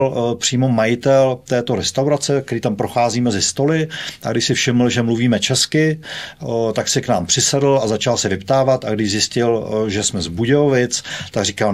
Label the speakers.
Speaker 1: přímo majitel této restaurace, který tam prochází mezi stoly, a když si všiml, že mluvíme česky, tak si k nám přisedl a začal se vyptávat, a když zjistil, že jsme z Budějovic, tak říkal: